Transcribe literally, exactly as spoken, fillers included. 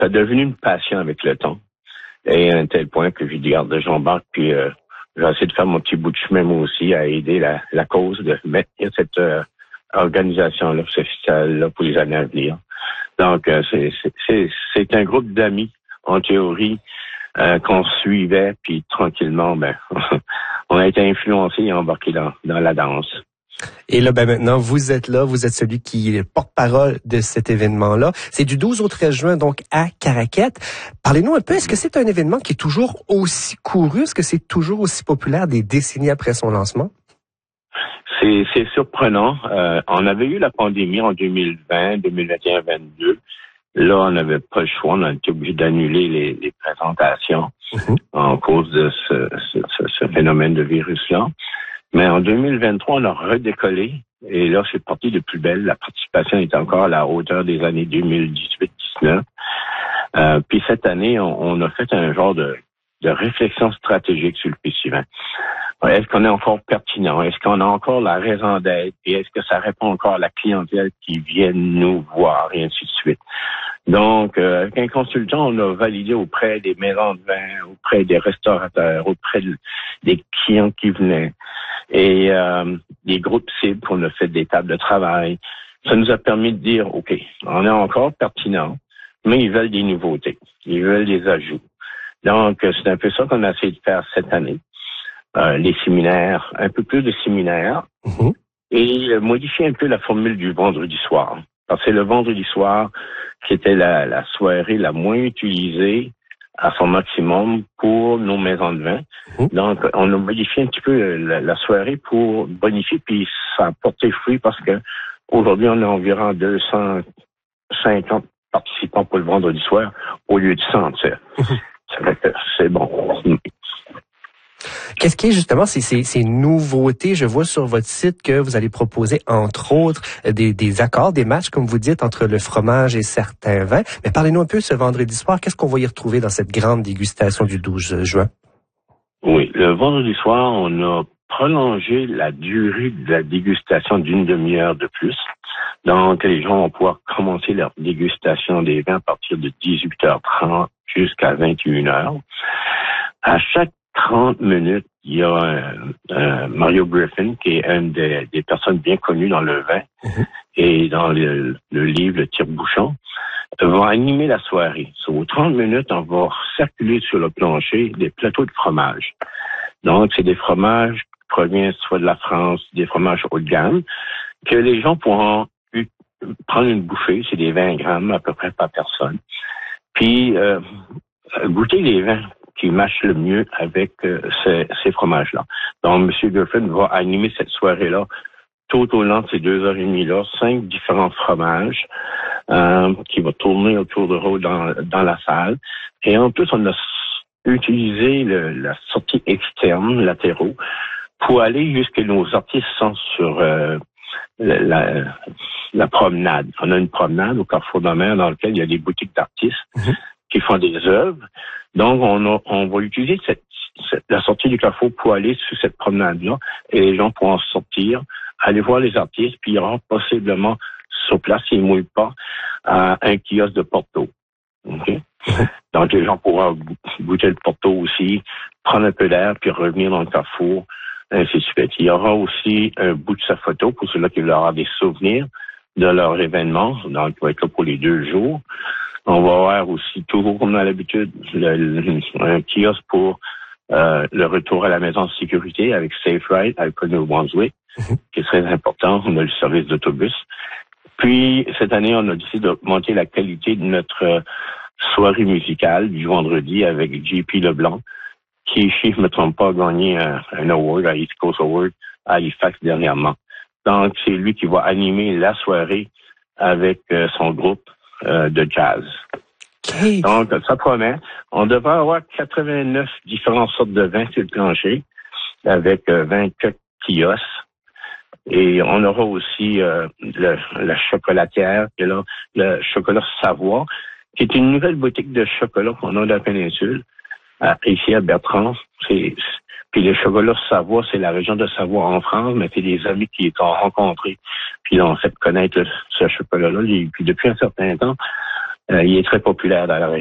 ça a devenu une passion avec le temps. Et à un tel point que j'ai dit, garde, j'embarque, puis euh, j'ai essayé de faire mon petit bout de chemin, moi aussi, à aider la, la cause de mettre cette euh, organisation-là, ce festival-là pour les années à venir. Donc, euh, c'est, c'est, c'est, c'est un groupe d'amis, en théorie, euh, qu'on suivait, puis tranquillement, ben, on a été influencés et embarqués dans, dans la danse. Et là, ben maintenant, vous êtes là, vous êtes celui qui est porte-parole de cet événement-là. C'est du douze au treize juin, donc, à Caraquette. Parlez-nous un peu, est-ce que c'est un événement qui est toujours aussi couru? Est-ce que c'est toujours aussi populaire des décennies après son lancement? C'est, c'est surprenant. Euh, on avait eu la pandémie en deux mille vingt, deux mille vingt et un, vingt-deux. Là, on n'avait pas le choix. On a été obligé d'annuler les, les présentations mmh. en cause de ce, ce, ce, ce phénomène de virus-là. Mais en deux mille vingt-trois, on a redécollé. Et là, c'est parti de plus belle. La participation est encore à la hauteur des années deux mille dix-huit dix-neuf. Euh, puis cette année, on, on a fait un genre de, de réflexion stratégique sur le festival. Est-ce qu'on est encore pertinent? Est-ce qu'on a encore la raison d'être? Et est-ce que ça répond encore à la clientèle qui vient nous voir? Et ainsi de suite. Donc, euh, avec un consultant, on a validé auprès des maisons de vin, auprès des restaurateurs, auprès de, des clients qui venaient et euh, des groupes cibles qu'on a fait des tables de travail. Ça nous a permis de dire, OK, on est encore pertinent, mais ils veulent des nouveautés. Ils veulent des ajouts. Donc, c'est un peu ça qu'on a essayé de faire cette année. Euh, les séminaires, un peu plus de séminaires, mmh. et euh, modifier un peu la formule du vendredi soir. Parce que c'est le vendredi soir qui était la, la soirée la moins utilisée à son maximum pour nos maisons de vin. Mmh. Donc, on a modifié un petit peu la, la soirée pour bonifier, puis ça a porté fruit parce que aujourd'hui, on a environ deux cent cinquante participants pour le vendredi soir au lieu de cent. Mmh. Ça fait que c'est bon. Qu'est-ce qui est justement ces, ces, ces nouveautés? Je vois sur votre site que vous allez proposer, entre autres, des, des accords, des matchs, comme vous dites, entre le fromage et certains vins. Mais parlez-nous un peu ce vendredi soir. Qu'est-ce qu'on va y retrouver dans cette grande dégustation du douze juin? Oui, le vendredi soir, on a prolongé la durée de la dégustation d'une demi-heure de plus. Donc, les gens vont pouvoir commencer leur dégustation des vins à partir de dix-huit heures trente jusqu'à vingt et une heures. À chaque trente minutes, il y a un, un Mario Griffin, qui est une des, des personnes bien connues dans le vin mmh. et dans le, le livre Le Tire-Bouchon, va animer la soirée. So, aux trente minutes, on va circuler sur le plancher des plateaux de fromage. Donc, c'est des fromages qui proviennent soit de la France, des fromages haut de gamme, que les gens pourront u- prendre une bouffée, c'est des vingt grammes à peu près par personne, puis euh, goûter les vins qui matchent le mieux avec euh, ces, ces fromages-là. Donc, M. Griffin va animer cette soirée-là tout au long de ces deux heures et demie-là, cinq différents fromages euh, qui vont tourner autour de eux dans, dans la salle. Et en plus, on a utilisé le, la sortie externe, latéraux, pour aller jusque nos artistes sont sur euh, la, la promenade. On a une promenade au Carrefour de la Mer dans laquelle il y a des boutiques d'artistes mmh. qui font des œuvres. Donc, on, a, on va utiliser cette, cette, la sortie du Carrefour pour aller sur cette promenade-là et les gens pourront sortir, aller voir les artistes, puis il y aura possiblement sur place, s'ils ne mouillent pas, euh, un kiosque de Porto. Okay? Donc, les gens pourront goûter le Porto aussi, prendre un peu d'air, puis revenir dans le Carrefour, ainsi de suite. Il y aura aussi un bout de sa photo pour ceux-là qui veulent avoir des souvenirs de leur événement, donc il va être là pour les deux jours. On va avoir aussi, toujours comme à l'habitude, le, le, un kiosque pour euh, le retour à la maison de sécurité avec Safe Ride, avec le New-Brunswick, mm-hmm. qui est très important. On a le service d'autobus. Puis, cette année, on a décidé d'augmenter la qualité de notre euh, soirée musicale du vendredi avec J P Leblanc, qui, si je ne me trompe pas, a gagné un, un award, à East Coast Award, à Halifax dernièrement. Donc, c'est lui qui va animer la soirée avec euh, son groupe euh, de jazz. Okay. Donc, ça promet. On devrait avoir quatre-vingt-neuf différentes sortes de vins sur le plancher, avec euh, vingt-quatre kiosques. Et on aura aussi euh, le, la chocolatière, qui est là, le chocolat Savoie, qui est une nouvelle boutique de chocolat qu'on a dans la péninsule, à, ici à Bertrand. C'est, puis le chocolat Savoie, c'est la région de Savoie en France, mais c'est des amis qui ont rencontrés, puis ils ont fait connaître ce chocolat-là. Et puis depuis un certain temps, Euh, il est très populaire dans la région.